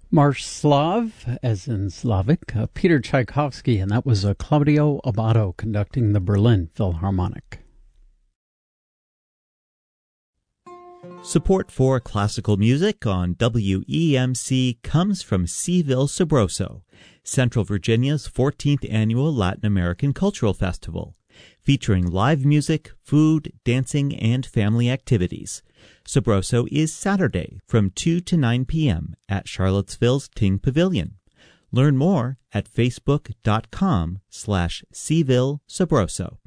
Marsh Slav, as in Slavic, Peter Tchaikovsky, and that was Claudio Abbado conducting the Berlin Philharmonic. Support for classical music on WEMC comes from Seville Sabroso, Central Virginia's 14th annual Latin American Cultural Festival, featuring live music, food, dancing, and family activities. Sabroso is Saturday from 2 to 9 p.m. at Charlottesville's Ting Pavilion. Learn more at facebook.com/Seville Sabroso.